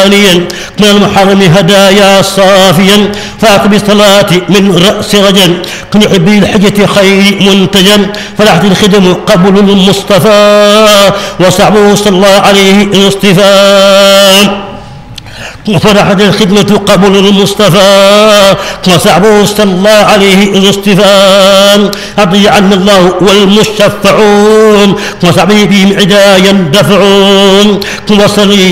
خاليا من المحرم هدايا صافيا فاقم الصلاة من رأس رجل كن يحب الحجة خير منتجا فلحت الخدم قبل المصطفى وصعبه صلى الله عليه الاصطفاء وفرحت الخدمة قبل المصطفى وصعبه صلى الله عليه الاصطفاء أضي عنا الله والمشفعون وصعبه بهم عدايا دفعون وصلي